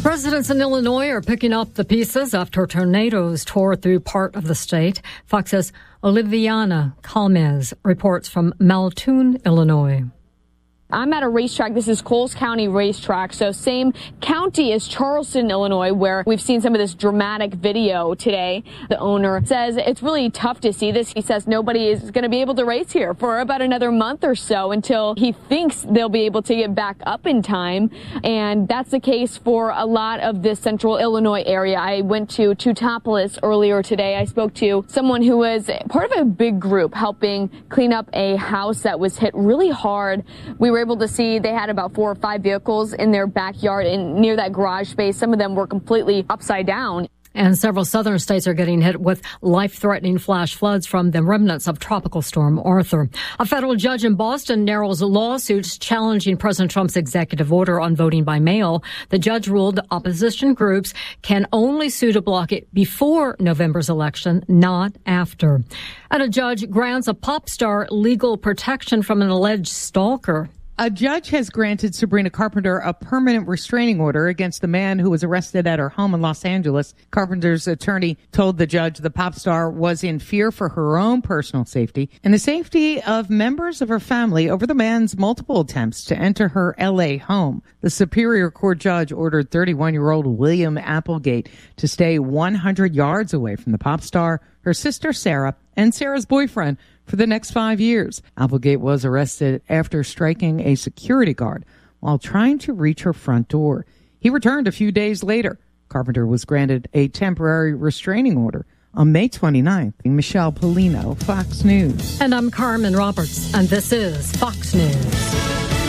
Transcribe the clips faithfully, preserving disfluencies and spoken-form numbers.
Residents in Illinois are picking up the pieces after tornadoes tore through part of the state. Fox's Oliviana Calmez reports from Maltoon, Illinois. I'm at a racetrack. This is Coles County Racetrack, so same county as Charleston, Illinois, where we've seen some of this dramatic video today. The owner says it's really tough to see this. He says nobody is going to be able to race here for about another month or so until he thinks they'll be able to get back up in time. And that's the case for a lot of this central Illinois area. I went to Teutopolis earlier today. I spoke to someone who was part of a big group helping clean up a house that was hit really hard. We were able to see they had about four or five vehicles in their backyard and near that garage space. Some of them were completely upside down. And several southern states are getting hit with life-threatening flash floods from the remnants of Tropical Storm Arthur. A federal judge in Boston narrows lawsuits challenging President Trump's executive order on voting by mail. The judge ruled opposition groups can only sue to block it before November's election, not after. And a judge grants a pop star legal protection from an alleged stalker. A judge has granted Sabrina Carpenter a permanent restraining order against the man who was arrested at her home in Los Angeles. Carpenter's attorney told the judge the pop star was in fear for her own personal safety and the safety of members of her family over the man's multiple attempts to enter her L A home. The Superior Court judge ordered thirty-one-year-old William Applegate to stay one hundred yards away from the pop star, her sister Sarah, and Sarah's boyfriend for the next five years. Applegate was arrested after striking a security guard while trying to reach her front door. He returned a few days later. Carpenter was granted a temporary restraining order on May twenty-ninth. Michelle Polino, Fox News. And I'm Carmen Roberts, and this is Fox News.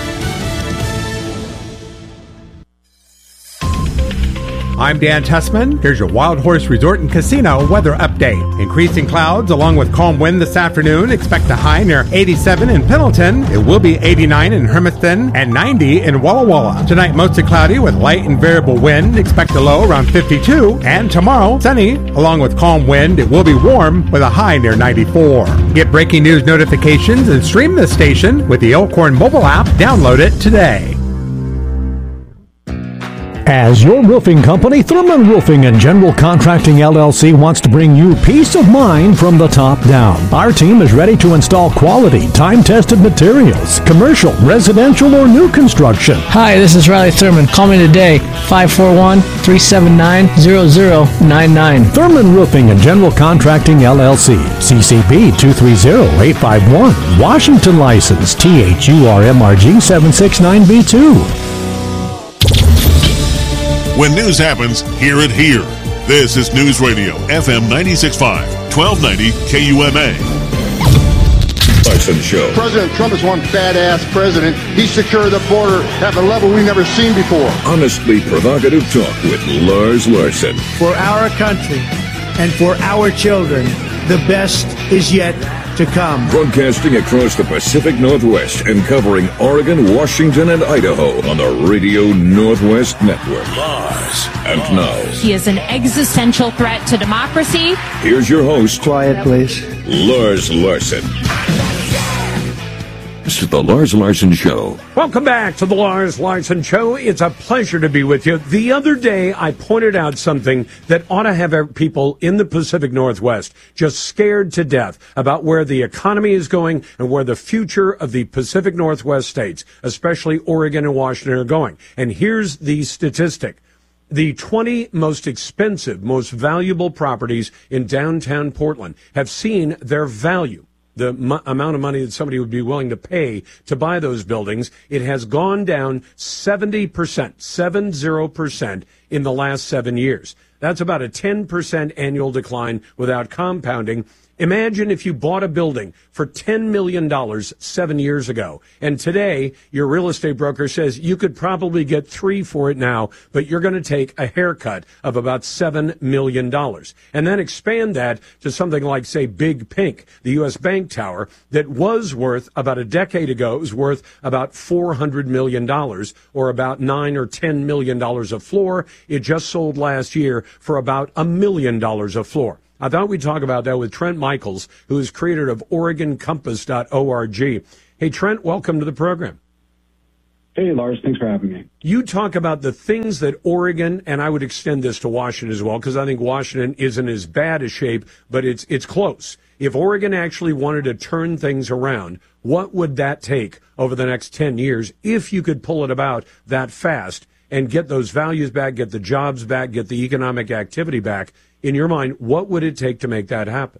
I'm Dan Tessman. Here's your Wild Horse Resort and Casino weather update. Increasing clouds along with calm wind this afternoon. Expect a high near eighty-seven in Pendleton. It will be eighty-nine in Hermiston and ninety in Walla Walla. Tonight, mostly cloudy with light and variable wind. Expect a low around fifty-two. And tomorrow, sunny along with calm wind. It will be warm with a high near ninety-four. Get breaking news notifications and stream the station with the Elkhorn mobile app. Download it today. As your roofing company, Thurman Roofing and General Contracting L L C wants to bring you peace of mind from the top down. Our team is ready to install quality, time-tested materials, commercial, residential, or new construction. Hi, this is Riley Thurman. Call me today, five four one, three seven nine, zero zero nine nine. Thurman Roofing and General Contracting L L C, C C P two three zero eight five one, Washington license, T H U R M R G seven six nine B two. When news happens, hear it here. This is News Radio, F M ninety-six point five, twelve ninety K U M A. Larson Show. President Trump is one badass president. He secured the border at a level we've never seen before. Honestly provocative talk with Lars Larson. For our country and for our children, the best is yet to come. Broadcasting across the Pacific Northwest and covering Oregon, Washington, and Idaho on the Radio Northwest Network. Lars. And now, he is an existential threat to democracy. Here's your host. Quiet, please. Lars Larson. This is the Lars Larson Show. Welcome back to the Lars Larson Show. It's a pleasure to be with you. The other day, I pointed out something that ought to have people in the Pacific Northwest just scared to death about where the economy is going and where the future of the Pacific Northwest states, especially Oregon and Washington, are going. And here's the statistic. The twenty most expensive, most valuable properties in downtown Portland have seen their value, the m- amount of money that somebody would be willing to pay to buy those buildings, it has gone down seventy percent, seven zero percent in the last seven years. That's about a ten percent annual decline without compounding. Imagine if you bought a building for ten million dollars seven years ago, and today your real estate broker says you could probably get three for it now, but you're going to take a haircut of about seven million dollars. And then expand that to something like, say, Big Pink, the U S Bank Tower, that was worth, about a decade ago, it was worth about four hundred million dollars, or about nine or ten million dollars a floor. It just sold last year for about a million dollars a floor. I thought we'd talk about that with Trent Michaels, who is creator of Oregon Compass dot org. Hey, Trent, welcome to the program. Hey, Lars. Thanks for having me. You talk about the things that Oregon, and I would extend this to Washington as well, because I think Washington isn't as bad a shape, but it's it's close. If Oregon actually wanted to turn things around, what would that take over the next ten years if you could pull it about that fast and get those values back, get the jobs back, get the economic activity back? In your mind, what would it take to make that happen?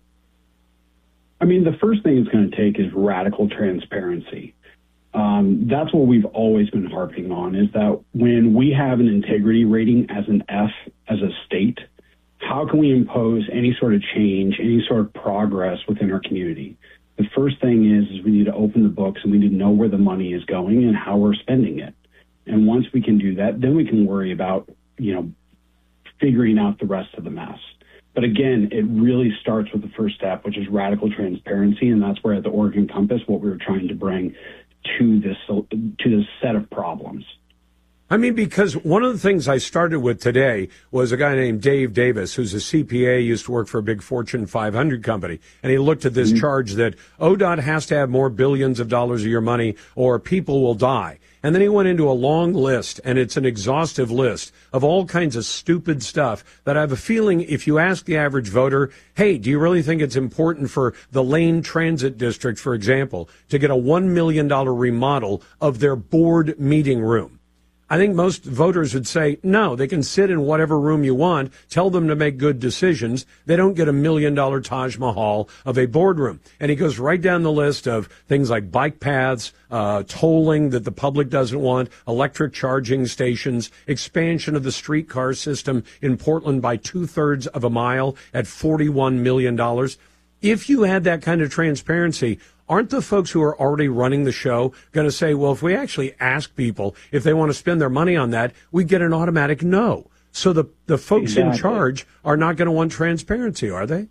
I mean, the first thing it's going to take is radical transparency. Um, that's what we've always been harping on, is that when we have an integrity rating as an F as a state, how can we impose any sort of change, any sort of progress within our community? The first thing is, is we need to open the books and we need to know where the money is going and how we're spending it. And once we can do that, then we can worry about, you know, figuring out the rest of the mess. But again, it really starts with the first step, which is radical transparency. And that's where at the Oregon Compass, what we were trying to bring to this to this set of problems. I mean, because one of the things I started with today was a guy named Dave Davis, who's a C P A, used to work for a big Fortune five hundred company, and he looked at this mm-hmm. charge that O D O T has to have more billions of dollars of your money or people will die. And then he went into a long list, and it's an exhaustive list of all kinds of stupid stuff that I have a feeling if you ask the average voter, hey, do you really think it's important for the Lane Transit District, for example, to get a one million dollars remodel of their board meeting room? I think most voters would say, no, they can sit in whatever room you want, tell them to make good decisions. They don't get a million dollar Taj Mahal of a boardroom. And he goes right down the list of things like bike paths, uh, tolling that the public doesn't want, electric charging stations, expansion of the streetcar system in Portland by two thirds of a mile at forty-one million dollars. If you had that kind of transparency, aren't the folks who are already running the show going to say, well, if we actually ask people if they want to spend their money on that, we get an automatic no? So the, the folks exactly. in charge are not going to want transparency, are they?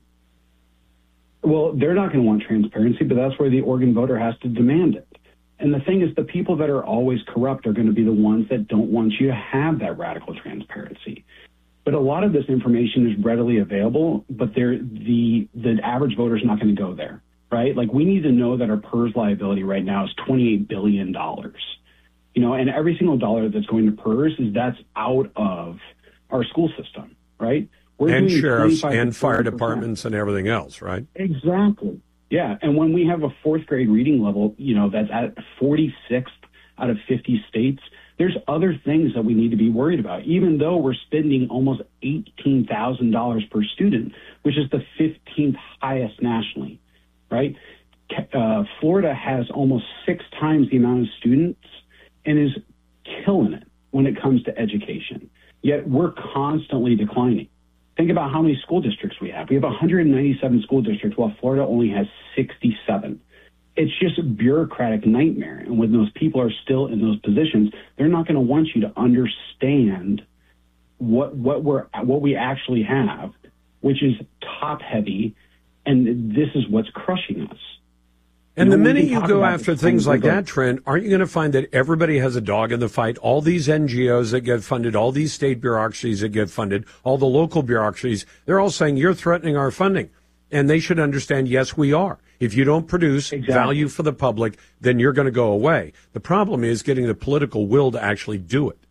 Well, they're not going to want transparency, but that's where the Oregon voter has to demand it. And the thing is, the people that are always corrupt are going to be the ones that don't want you to have that radical transparency. But a lot of this information is readily available, but they're, the the average voter is not going to go there, right? Like, we need to know that our P E R S liability right now is twenty-eight billion dollars. You know, and every single dollar that's going to P E R S is that's out of our school system, right? We're and sheriffs and fire departments and everything else, right? Exactly. Yeah. And when we have a fourth grade reading level, you know, that's at forty-sixth out of fifty states, there's other things that we need to be worried about, even though we're spending almost eighteen thousand dollars per student, which is the fifteenth highest nationally, right? Uh, Florida has almost six times the amount of students and is killing it when it comes to education. Yet we're constantly declining. Think about how many school districts we have. We have one hundred ninety-seven school districts, while Florida only has sixty-seven. It's just a bureaucratic nightmare. And when those people are still in those positions, they're not going to want you to understand what what we're what we actually have, which is top heavy, and this is what's crushing us. And you know, the minute you go after things like that, Trent, aren't you going to find that everybody has a dog in the fight? All these N G Os that get funded, all these state bureaucracies that get funded, all the local bureaucracies, they're all saying you're threatening our funding. And they should understand, yes, we are. If you don't produce exactly. value for the public, then you're going to go away. The problem is getting the political will to actually do it.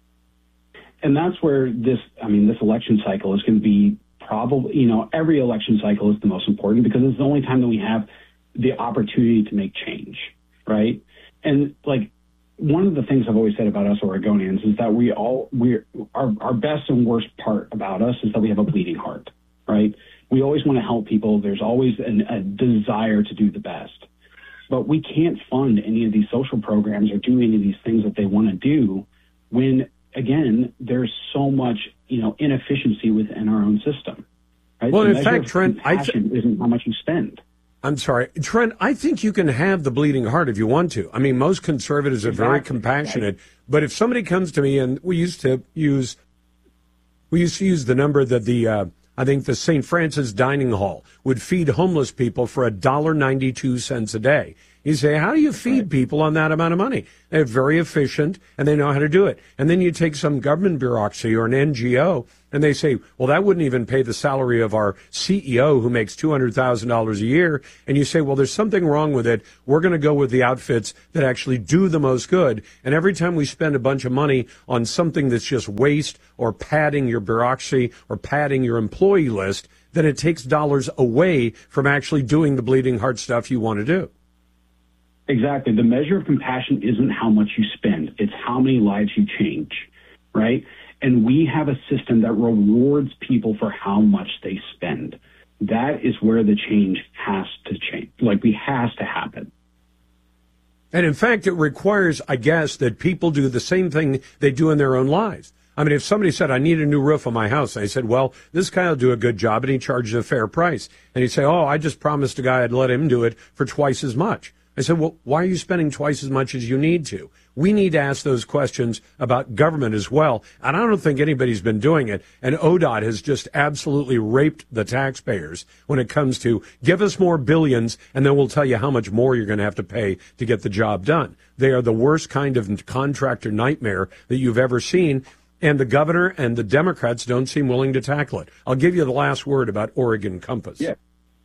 And that's where this, I mean, this election cycle is going to be probably, you know, every election cycle is the most important because it's the only time that we have the opportunity to make change, right? And like, one of the things I've always said about us Oregonians is that we all, we our, our best and worst part about us is that we have a bleeding heart, right? We always want to help people. There's always an, a desire to do the best. But we can't fund any of these social programs or do any of these things that they want to do when, again, there's so much, you know, inefficiency within our own system. Right? Well, the in fact, Trent, I th- isn't how much you spend. I'm sorry. Trent, I think you can have the bleeding heart if you want to. I mean, most conservatives are very exactly. compassionate. Right. But if somebody comes to me, and we used to use, we used to use the number that the, uh, I think the Saint Francis Dining Hall would feed homeless people for one dollar and ninety-two cents a day. You say, how do you feed right. people on that amount of money? They're very efficient, and they know how to do it. And then you take some government bureaucracy or an N G O, and they say, well, that wouldn't even pay the salary of our C E O who makes two hundred thousand dollars a year. And you say, well, there's something wrong with it. We're going to go with the outfits that actually do the most good. And every time we spend a bunch of money on something that's just waste or padding your bureaucracy or padding your employee list, then it takes dollars away from actually doing the bleeding heart stuff you want to do. Exactly. The measure of compassion isn't how much you spend. It's how many lives you change, right? And we have a system that rewards people for how much they spend. That is where the change has to change. Like, we has to happen. And in fact, it requires, I guess, that people do the same thing they do in their own lives. I mean, if somebody said, I need a new roof on my house, and I said, well, this guy will do a good job, and he charges a fair price. And he'd say, oh, I just promised a guy I'd let him do it for twice as much. I said, well, why are you spending twice as much as you need to? We need to ask those questions about government as well. And I don't think anybody's been doing it. And O D O T has just absolutely raped the taxpayers when it comes to give us more billions, and then we'll tell you how much more you're going to have to pay to get the job done. They are the worst kind of contractor nightmare that you've ever seen. And the governor and the Democrats don't seem willing to tackle it. I'll give you the last word about Oregon Compass. Yeah.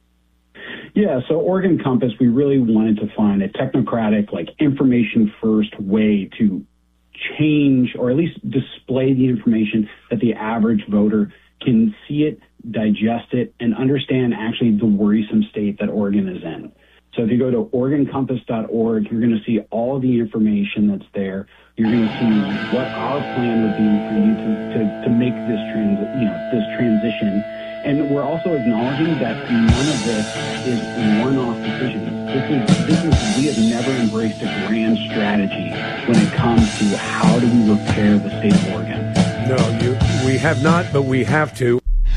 Yeah, so Oregon Compass, we really wanted to find a technocratic, like, information-first way to change or at least display the information that the average voter can see it, digest it, and understand actually the worrisome state that Oregon is in. So if you go to Oregon Compass dot org, you're going to see all the information that's there. You're going to see what our plan would be for you to, to, to make this trans, you know, this transition. And we're also acknowledging that none of this is one-off decisions. This is, this is, we have never embraced a grand strategy when it comes to how do we repair the state of Oregon. No, you, we have not, but we have to.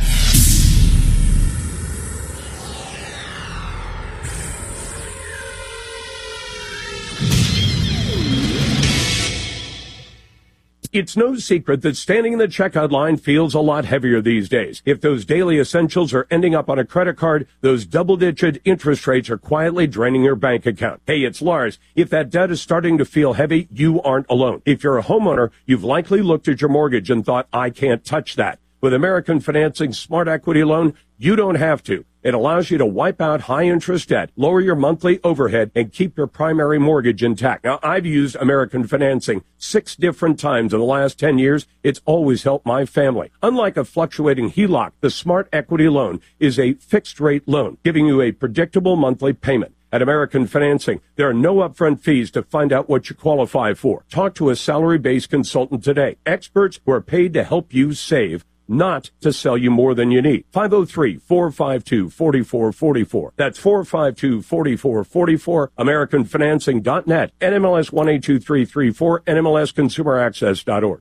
It's no secret that standing in the checkout line feels a lot heavier these days. If those daily essentials are ending up on a credit card, those double-digit interest rates are quietly draining your bank account. Hey, it's Lars. If that debt is starting to feel heavy, you aren't alone. If you're a homeowner, you've likely looked at your mortgage and thought, I can't touch that. With American Financing's Smart Equity Loan, you don't have to. It allows you to wipe out high-interest debt, lower your monthly overhead, and keep your primary mortgage intact. Now, I've used American Financing six different times in the last ten years. It's always helped my family. Unlike a fluctuating H E L O C, the Smart Equity Loan is a fixed-rate loan, giving you a predictable monthly payment. At American Financing, there are no upfront fees to find out what you qualify for. Talk to a salary-based consultant today. Experts who are paid to help you save, not to sell you more than you need. five oh three, four five two, four four four four. That's four five two, four four four four. American Financing dot net. N M L S one eight two three three four. N M L S consumer access dot org.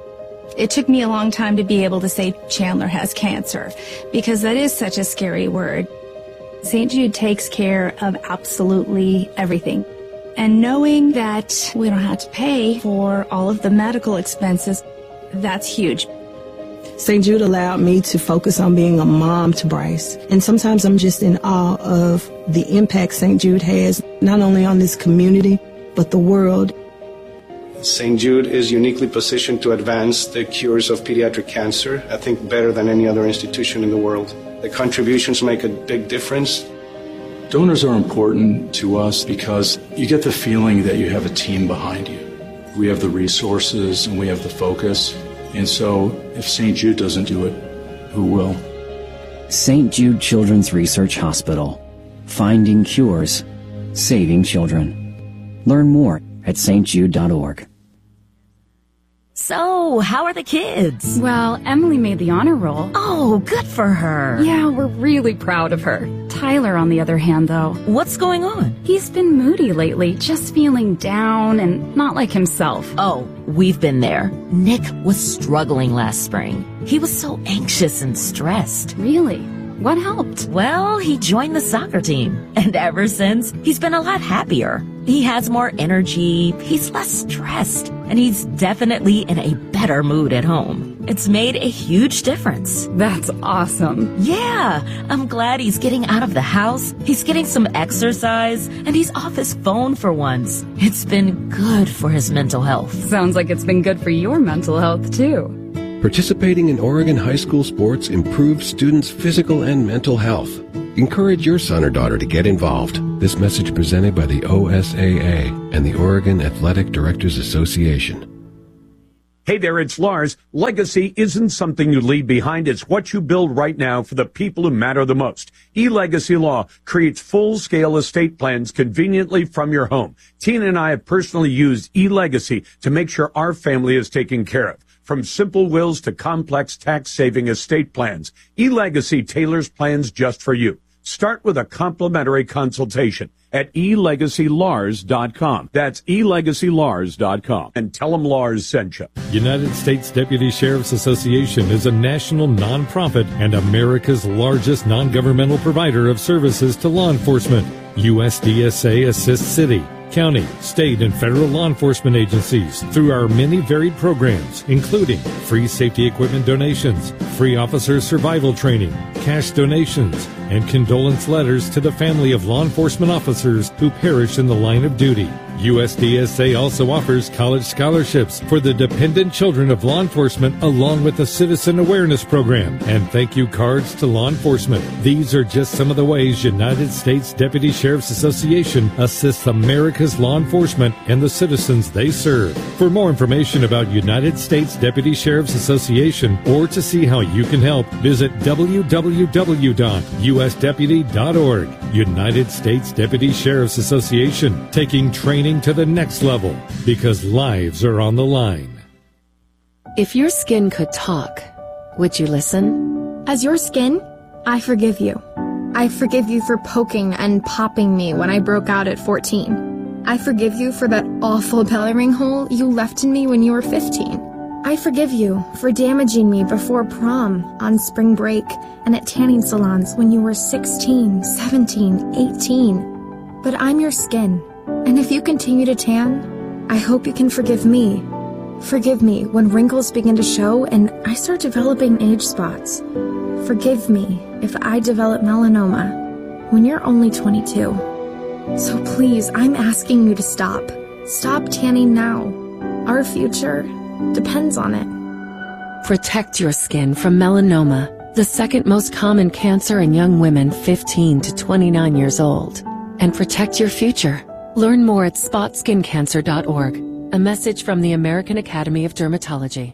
It took me a long time to be able to say Chandler has cancer, because that is such a scary word. Saint Jude takes care of absolutely everything. And knowing that we don't have to pay for all of the medical expenses, that's huge. Saint Jude allowed me to focus on being a mom to Bryce. And sometimes I'm just in awe of the impact Saint Jude has, not only on this community, but the world. Saint Jude is uniquely positioned to advance the cures of pediatric cancer, I think better than any other institution in the world. The contributions make a big difference. Donors are important to us because you get the feeling that you have a team behind you. We have the resources and we have the focus. And so if Saint Jude doesn't do it, who will? Saint Jude Children's Research Hospital. Finding cures. Saving children. Learn more at st jude dot org. So, how are the kids? Well, Emily made the honor roll. Oh, good for her. Yeah, we're really proud of her. Tyler, on the other hand, though. What's going on? He's been moody lately, just feeling down and not like himself. Oh, we've been there. Nick was struggling last spring. He was so anxious and stressed. Really? What helped? Well, he joined the soccer team. And ever since, he's been a lot happier. He has more energy, he's less stressed, and he's definitely in a better mood at home. It's made a huge difference. That's awesome. Yeah, I'm glad he's getting out of the house, he's getting some exercise, and he's off his phone for once. It's been good for his mental health. Sounds like it's been good for your mental health, too. Participating in Oregon high school sports improves students' physical and mental health. Encourage your son or daughter to get involved. This message presented by the O S A A and the Oregon Athletic Directors Association. Hey there, it's Lars. Legacy isn't something you leave behind. It's what you build right now for the people who matter the most. eLegacy Law creates full-scale estate plans conveniently from your home. Tina and I have personally used eLegacy to make sure our family is taken care of. From simple wills to complex tax-saving estate plans, eLegacy tailors plans just for you. Start with a complimentary consultation at e legacy lars dot com. That's e legacy lars dot com. And tell them Lars sent you. United States Deputy Sheriff's Association is a national nonprofit and America's largest non-governmental provider of services to law enforcement. U S D S A assists city, county, state, and federal law enforcement agencies through our many varied programs, including free safety equipment donations, free officer survival training, cash donations, and condolence letters to the family of law enforcement officers who perish in the line of duty. U S D S A also offers college scholarships for the dependent children of law enforcement, along with a citizen awareness program and thank you cards to law enforcement. These are just some of the ways United States Deputy Sheriff's Association assists America's law enforcement and the citizens they serve. For more information about United States Deputy Sheriff's Association or to see how you can help, visit w w w dot u s deputy dot org. United States Deputy Sheriff's Association, taking training to the next level because lives are on the line. If your skin could talk, would you listen? As your skin, I forgive you. I forgive you for poking and popping me when I broke out at fourteen. I forgive you for that awful belly ring hole you left in me when you were fifteen. I forgive you for damaging me before prom, on spring break, and at tanning salons when you were sixteen, seventeen, eighteen. But I'm your skin, and if you continue to tan, I hope you can forgive me. Forgive me when wrinkles begin to show and I start developing age spots. Forgive me if I develop melanoma when you're only twenty-two. So please, I'm asking you to stop. Stop tanning now. Our future depends on it. Protect your skin from melanoma, the second most common cancer in young women fifteen to twenty-nine years old. And protect your future. Learn more at spot skin cancer dot org. A message from the American Academy of Dermatology.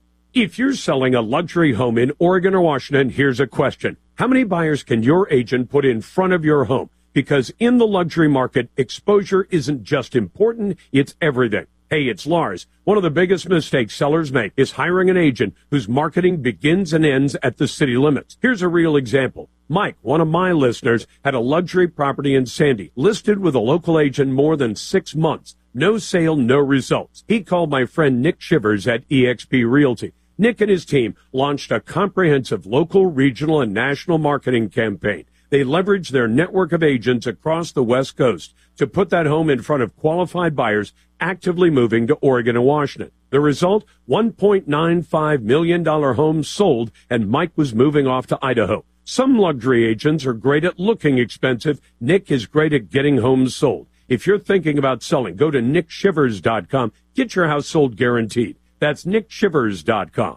If you're selling a luxury home in Oregon or Washington, here's a question. How many buyers can your agent put in front of your home? Because in the luxury market, exposure isn't just important, it's everything. Hey, it's Lars. One of the biggest mistakes sellers make is hiring an agent whose marketing begins and ends at the city limits. Here's a real example. Mike, one of my listeners, had a luxury property in Sandy, listed with a local agent more than six months. No sale, no results. He called my friend Nick Shivers at E X P Realty. Nick and his team launched a comprehensive local, regional, and national marketing campaign. They leveraged their network of agents across the West Coast to put that home in front of qualified buyers actively moving to Oregon and Washington. The result, one point nine five million dollars homes sold, and Mike was moving off to Idaho. Some luxury agents are great at looking expensive. Nick is great at getting homes sold. If you're thinking about selling, go to nick shivers dot com. Get your house sold guaranteed. That's nick shivers dot com.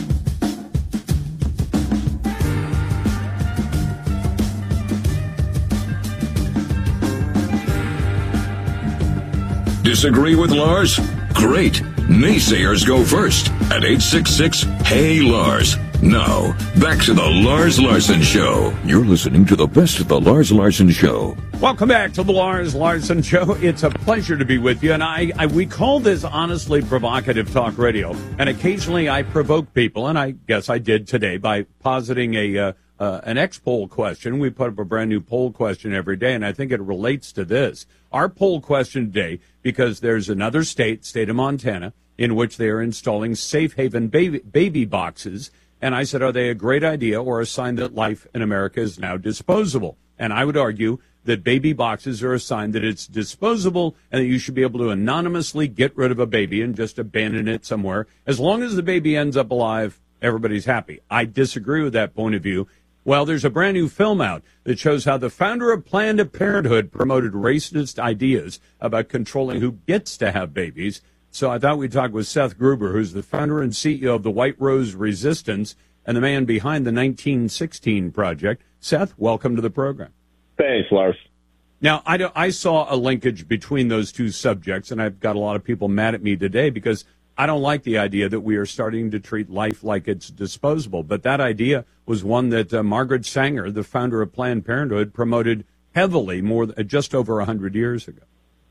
Disagree with Lars? Great. Naysayers go first at eight six six, H E Y, Lars. Now, back to the Lars Larson Show. You're listening to the best of the Lars Larson Show. Welcome back to the Lars Larson Show. It's a pleasure to be with you, and I, I we call this honestly provocative talk radio, and occasionally I provoke people, and I guess I did today by positing a uh, uh, an X-poll question. We put up a brand new poll question every day, and I think it relates to this. Our poll question today, because there's another state, state of Montana, in which they are installing safe haven baby, baby boxes. And I said, are they a great idea or a sign that life in America is now disposable? And I would argue that baby boxes are a sign that it's disposable and that you should be able to anonymously get rid of a baby and just abandon it somewhere. As long as the baby ends up alive, everybody's happy. I disagree with that point of view. Well, there's a brand new film out that shows how the founder of Planned Parenthood promoted racist ideas about controlling who gets to have babies. So I thought we'd talk with Seth Gruber, who's the founder and C E O of the White Rose Resistance and the man behind the nineteen sixteen Project. Seth, welcome to the program. Thanks, Lars. Now, I, do, I saw a linkage between those two subjects, and I've got a lot of people mad at me today because I don't like the idea that we are starting to treat life like it's disposable. But that idea was one that uh, Margaret Sanger, the founder of Planned Parenthood, promoted heavily more uh, just over one hundred years ago.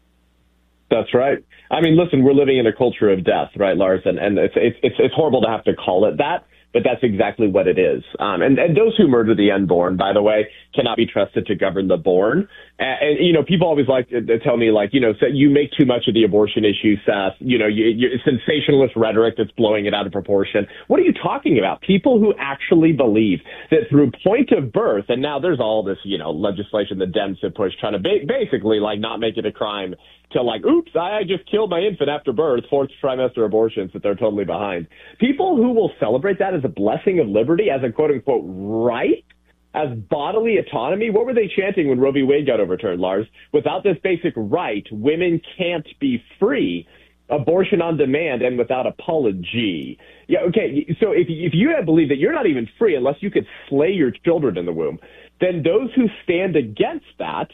That's right. I mean, listen, we're living in a culture of death, right, Lars? And, and it's, it's, it's horrible to have to call it that, but that's exactly what it is. Um, and, and those who murder the unborn, by the way, cannot be trusted to govern the born. And, and you know, people always like to, to tell me, like, you know, so you make too much of the abortion issue, Seth. You know, you, you, sensationalist rhetoric that's blowing it out of proportion. What are you talking about? People who actually believe that through point of birth, and now there's all this, you know, legislation the Dems have pushed trying to ba- basically, like, not make it a crime to, like, oops, I just killed my infant after birth, fourth trimester abortions that they're totally behind. People who will celebrate that as a blessing of liberty, as a quote-unquote right, as bodily autonomy. What were they chanting when Roe v. Wade got overturned, Lars? Without this basic right, women can't be free. Abortion on demand and without apology. Yeah, okay, so if, if you believe that you're not even free unless you could slay your children in the womb, then those who stand against that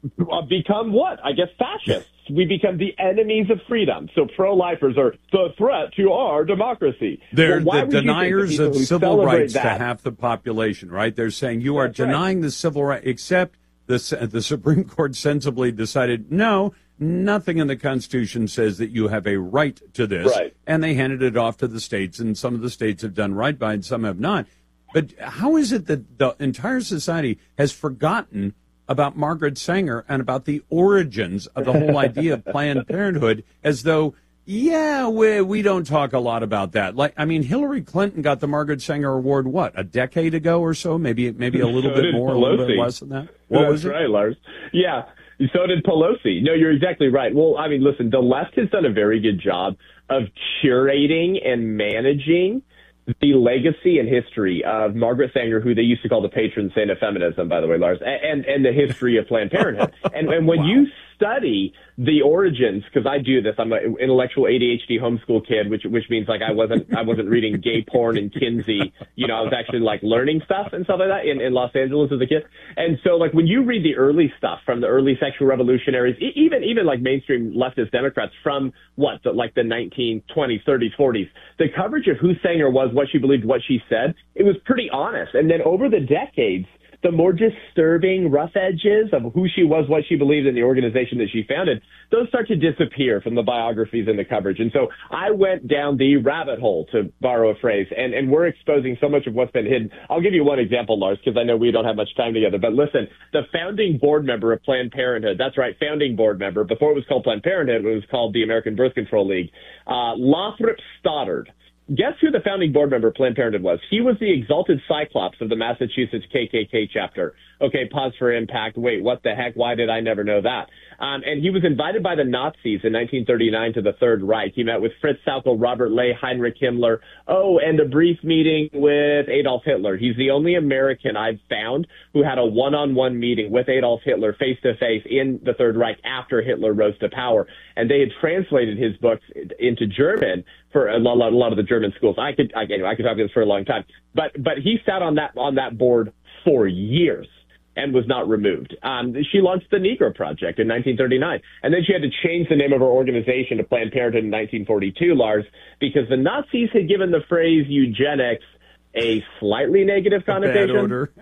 become what? I guess fascists. We become the enemies of freedom. So pro-lifers are the threat to our democracy. They're well, the deniers of civil rights that? to half the population, right? They're saying you are That's denying right. the civil right, except the, the Supreme Court sensibly decided, no, nothing in the Constitution says that you have a right to this. Right. And they handed it off to the states, and some of the states have done right by it, and some have not. But how is it that the entire society has forgotten about Margaret Sanger and about the origins of the whole idea of Planned Parenthood, as though, yeah, we, we don't talk a lot about that. Like, I mean, Hillary Clinton got the Margaret Sanger Award, what, a decade ago or so? Maybe maybe a little so bit more, Pelosi. a little bit less than that? What That's was it? right, Lars. Yeah, so did Pelosi. No, you're exactly right. Well, I mean, listen, the left has done a very good job of curating and managing the legacy and history of Margaret Sanger, who they used to call the patron saint of feminism, by the way, Lars, and, and the history of Planned Parenthood. And, and when wow. you study the origins, because I do this, I'm an intellectual A D H D homeschool kid, which which means like I wasn't I wasn't reading gay porn and Kinsey. You know, I was actually like learning stuff and stuff like that in, in Los Angeles as a kid. And so like when you read the early stuff from the early sexual revolutionaries, even even like mainstream leftist Democrats from what the, like the nineteen twenties, thirties, forties, the coverage of who Sanger was, what she believed, what she said, it was pretty honest. And then over the decades, the more disturbing rough edges of who she was, what she believed in the organization that she founded, those start to disappear from the biographies and the coverage. And so I went down the rabbit hole, to borrow a phrase, and, and we're exposing so much of what's been hidden. I'll give you one example, Lars, because I know we don't have much time together. But listen, the founding board member of Planned Parenthood, that's right, founding board member, before it was called Planned Parenthood, it was called the American Birth Control League, uh, Lothrop Stoddard. Guess who the founding board member of Planned Parenthood was? He was the exalted cyclops of the Massachusetts K K K chapter. Okay, pause for impact. Wait, what the heck? Why did I never know that? Um, and he was invited by the Nazis in nineteen thirty-nine to the Third Reich. He met with Fritz Sauckel, Robert Ley, Heinrich Himmler. Oh, and a brief meeting with Adolf Hitler. He's the only American I've found who had a one-on-one meeting with Adolf Hitler face-to-face in the Third Reich after Hitler rose to power. And they had translated his books into German for a lot, a lot of the German schools. I could, I, anyway, I could talk about this for a long time. But, but he sat on that, on that board for years and was not removed. Um, she launched the Negro Project in nineteen thirty-nine. And then she had to change the name of her organization to Planned Parenthood in nineteen forty-two, Lars, because the Nazis had given the phrase eugenics a slightly negative connotation. Bad odor.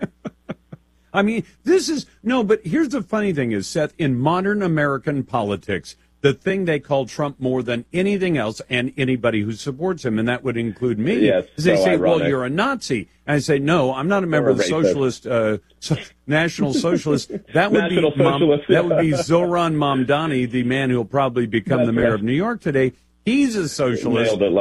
I mean, this is, no, but here's the funny thing is, Seth, in modern American politics, the thing they call Trump more than anything else, and anybody who supports him, and that would include me, yes, is they so say, ironic. well, you're a Nazi. And I say, no, I'm not a member of the Socialist, uh, so, National Socialist. That would National be Mom, Socialist. that would be Zoran Mamdani, the man who'll probably become That's the mayor right. of New York today. He's a socialist. Nailed it, Lars.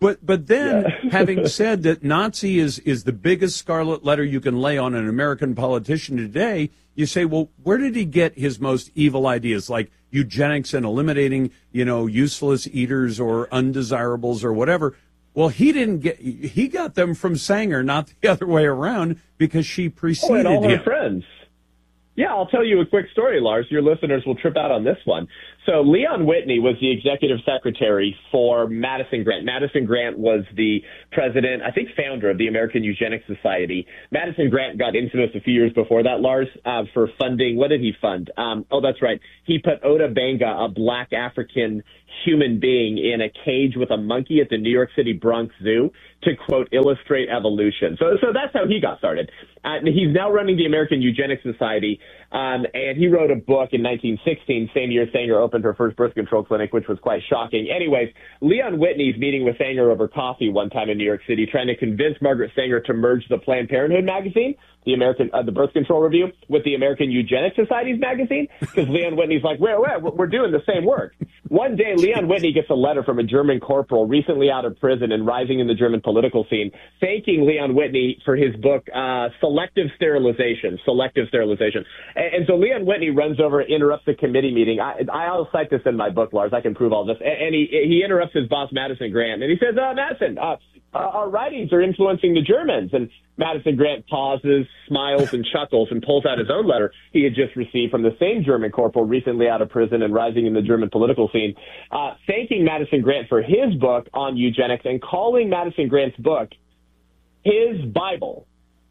But but then, yeah. having said that Nazi is, is the biggest scarlet letter you can lay on an American politician today, you say, well, where did he get his most evil ideas, like eugenics and eliminating, you know, useless eaters or undesirables or whatever? Well, he didn't get, he got them from Sanger, not the other way around, because she preceded oh, and all him. Her friends. Yeah, I'll tell you a quick story, Lars. Your listeners will trip out on this one. So Leon Whitney was the executive secretary for Madison Grant. Madison Grant was the president, I think founder of the American Eugenics Society. Madison Grant got infamous a few years before that, Lars, uh, for funding. What did he fund? Um, oh, that's right. He put Oda Benga, a black African human being, in a cage with a monkey at the New York City Bronx Zoo to, quote, illustrate evolution. So so that's how he got started. Uh, he's now running the American Eugenics Society, um, and he wrote a book in nineteen sixteen, same year Sanger opened her first birth control clinic, which was quite shocking. Anyways, Leon Whitney's meeting with Sanger over coffee one time in New York City, trying to convince Margaret Sanger to merge the Planned Parenthood magazine, the American, uh, the Birth Control Review, with the American Eugenics Society's magazine, because Leon Whitney's like, wait, wait, we're doing the same work. One day, Leon Whitney gets a letter from a German corporal recently out of prison and rising in the German political scene, thanking Leon Whitney for his book, uh, Selective Sterilization, Selective Sterilization. And, and so Leon Whitney runs over, interrupts the committee meeting. I, I'll cite this in my book, Lars. I can prove all this. And, and he, he interrupts his boss, Madison Grant, and he says, uh, Madison, uh, uh, our writings are influencing the Germans. And Madison Grant pauses, smiles, and chuckles, and pulls out his own letter he had just received from the same German corporal recently out of prison and rising in the German political scene, uh, thanking Madison Grant for his book on eugenics and calling Madison Grant's book his Bible.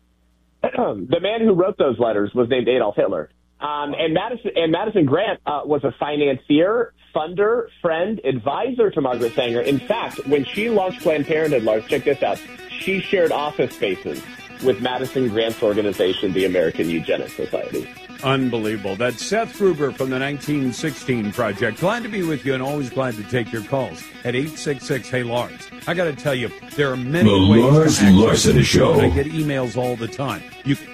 The man who wrote those letters was named Adolf Hitler. Um, and Madison and Madison Grant uh, was a financier, funder, friend, advisor to Margaret Sanger. In fact, when she launched Planned Parenthood, Lars, check this out, she shared office spaces with Madison Grant's organization, the American Eugenics Society. Unbelievable. That's Seth Gruber from the nineteen sixteen Project. Glad to be with you and always glad to take your calls at eight six six, hey Lars. I got to tell you, there are many the ways Lars to access Larson the Show. I get emails all the time. You